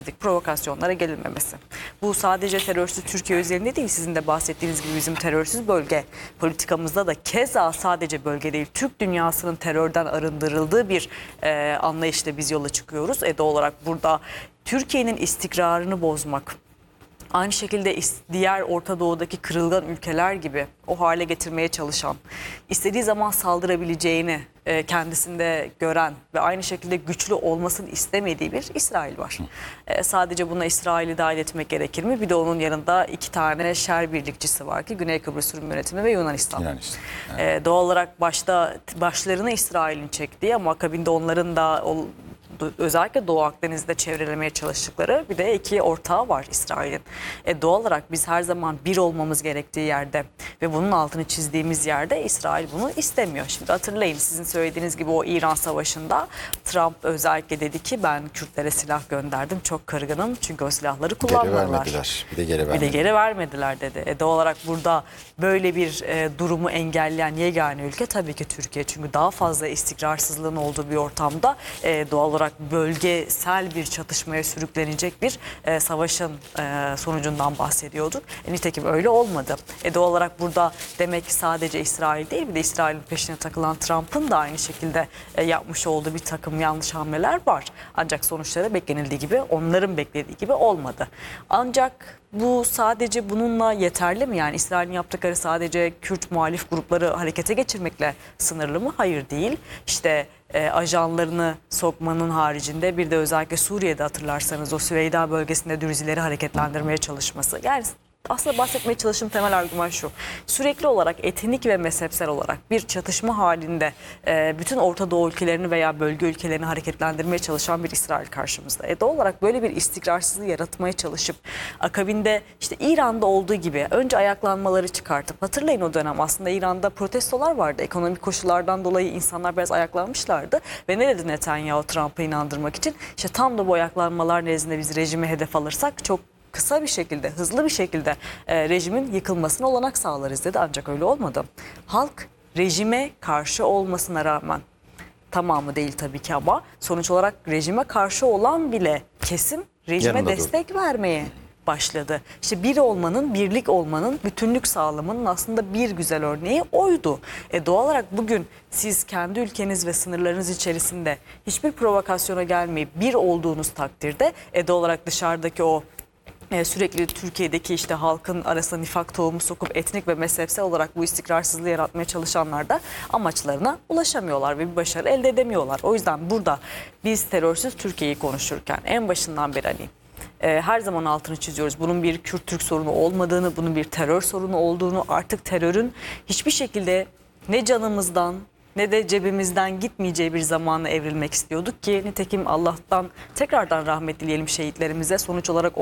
provokasyonlara gelinmemesi. Bu sadece terörsüz Türkiye özelinde değil, sizin de bahsettiğiniz gibi bizim terörsüz bölge politikamızda da keza sadece bölge değil, Türk dünyasının terörden arındırıldığı bir anlayışla biz yola çıkıyoruz. Doğal olarak burada Türkiye'nin istikrarını bozmak, aynı şekilde diğer Orta Doğu'daki kırılgan ülkeler gibi o hale getirmeye çalışan, istediği zaman saldırabileceğini kendisinde gören ve aynı şekilde güçlü olmasını istemediği bir İsrail var. Sadece buna İsrail'i dahil etmek gerekir mi? Bir de onun yanında iki tane şer birlikçisi var ki Güney Kıbrıs Rum Yönetimi ve Yunanistan. Evet. Doğal olarak başlarını İsrail'in çektiği ama akabinde onların da özellikle Doğu Akdeniz'de çevrelemeye çalıştıkları bir de iki ortağı var İsrail'in. Doğal olarak biz her zaman bir olmamız gerektiği yerde ve bunun altını çizdiğimiz yerde İsrail bunu istemiyor. Şimdi hatırlayın, sizin söylediğiniz gibi o İran Savaşı'nda Trump özellikle dedi ki ben Kürtlere silah gönderdim, çok kırgınım çünkü o silahları kullanmadılar. Bir de geri vermediler dedi. Doğal olarak burada böyle bir durumu engelleyen yegane ülke tabii ki Türkiye. Çünkü daha fazla istikrarsızlığın olduğu bir ortamda doğal olarak bölgesel bir çatışmaya sürüklenecek bir savaşın sonucundan bahsediyorduk. Nitekim öyle olmadı. Doğal olarak burada demek ki sadece İsrail değil, bir de İsrail'in peşine takılan Trump'ın da aynı şekilde yapmış olduğu bir takım yanlış hamleler var. Ancak sonuçları beklenildiği gibi, onların beklediği gibi olmadı. Ancak bu sadece bununla yeterli mi? Yani İsrail'in yaptıkları sadece Kürt muhalif grupları harekete geçirmekle sınırlı mı? Hayır, değil. İşte ajanlarını sokmanın haricinde bir de özellikle Suriye'de hatırlarsanız o Süveyda bölgesinde Dürzileri hareketlendirmeye çalışması. Yani aslında bahsetmeye çalıştığım temel argüman şu: sürekli olarak etnik ve mezhepsel olarak bir çatışma halinde bütün Orta Doğu ülkelerini veya bölge ülkelerini hareketlendirmeye çalışan bir İsrail karşımızda. Doğal olarak böyle bir istikrarsızlığı yaratmaya çalışıp akabinde işte İran'da olduğu gibi önce ayaklanmaları çıkartıp, hatırlayın o dönem aslında İran'da protestolar vardı. Ekonomik koşullardan dolayı insanlar biraz ayaklanmışlardı ve ne dedi Netanyahu Trump'ı inandırmak için? İşte tam da bu ayaklanmalar nezdinde biz rejimi hedef alırsak çok kısa bir şekilde, hızlı bir şekilde rejimin yıkılmasına olanak sağlarız dedi. Ancak öyle olmadı. Halk rejime karşı olmasına rağmen, tamamı değil tabii ki ama sonuç olarak rejime karşı olan bile kesim rejime destek vermeye başladı. İşte bir olmanın, birlik olmanın, bütünlük sağlamanın aslında bir güzel örneği oydu. Doğal olarak bugün siz kendi ülkeniz ve sınırlarınız içerisinde hiçbir provokasyona gelmeyip bir olduğunuz takdirde doğal olarak dışarıdaki o sürekli Türkiye'deki işte halkın arasına nifak tohumu sokup etnik ve mezhepsel olarak bu istikrarsızlığı yaratmaya çalışanlar da amaçlarına ulaşamıyorlar ve bir başarı elde edemiyorlar. O yüzden burada biz terörsüz Türkiye'yi konuşurken en başından beri her zaman altını çiziyoruz. Bunun bir Kürt-Türk sorunu olmadığını, bunun bir terör sorunu olduğunu, artık terörün hiçbir şekilde ne canımızdan ne de cebimizden gitmeyeceği bir zamana evrilmek istiyorduk ki nitekim Allah'tan tekrardan rahmet dileyelim şehitlerimize. Sonuç olarak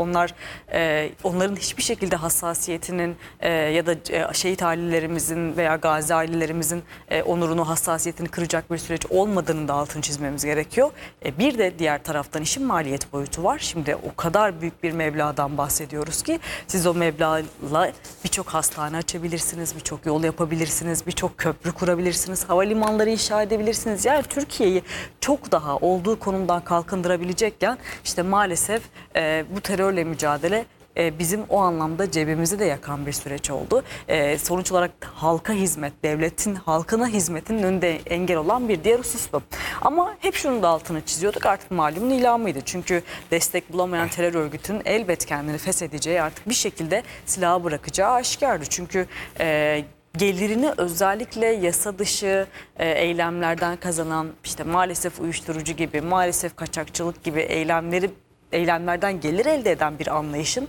onların hiçbir şekilde hassasiyetinin ya da şehit ailelerimizin veya gazi ailelerimizin onurunu, hassasiyetini kıracak bir süreç olmadığını da altını çizmemiz gerekiyor. Bir de diğer taraftan işin maliyet boyutu var. Şimdi o kadar büyük bir meblağdan bahsediyoruz ki siz o meblağla birçok hastane açabilirsiniz, birçok yol yapabilirsiniz, birçok köprü kurabilirsiniz, havalimanları inşa edebilirsiniz. Yani Türkiye'yi çok daha olduğu konumdan kalkındırabilecekken işte maalesef bu terörle mücadele bizim o anlamda cebimizi de yakan bir süreç oldu. Sonuç olarak halka hizmet, devletin halkına hizmetinin önünde engel olan bir diğer husustu. Ama hep şunu da altını çiziyorduk, artık malumun ilamıydı. Çünkü destek bulamayan terör örgütünün elbet kendini feshedeceği, artık bir şekilde silahı bırakacağı aşikardı. Çünkü gelirini özellikle yasa dışı eylemlerden kazanan, işte maalesef uyuşturucu gibi, maalesef kaçakçılık gibi eylemlerden gelir elde eden bir anlayışın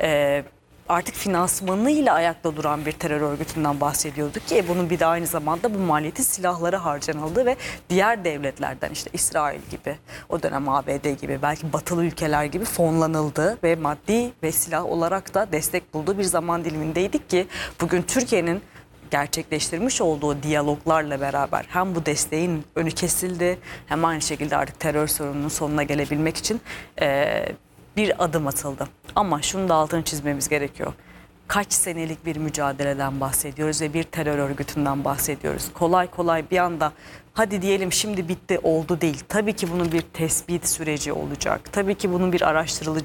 artık finansmanıyla ayakta duran bir terör örgütünden bahsediyorduk ki bunun bir de aynı zamanda bu maliyeti silahlara harcanıldı ve diğer devletlerden, işte İsrail gibi, o dönem ABD gibi, belki batılı ülkeler gibi fonlanıldı ve maddi ve silah olarak da destek bulduğu bir zaman dilimindeydik ki bugün Türkiye'nin gerçekleştirmiş olduğu diyaloglarla beraber hem bu desteğin önü kesildi, hem aynı şekilde artık terör sorununun sonuna gelebilmek için bir adım atıldı. Ama şunu da altını çizmemiz gerekiyor. Kaç senelik bir mücadeleden bahsediyoruz ve bir terör örgütünden bahsediyoruz. Kolay kolay bir anda hadi diyelim şimdi bitti oldu değil. Tabii ki bunun bir tespit süreci olacak. Tabii ki bunun bir araştırılacağı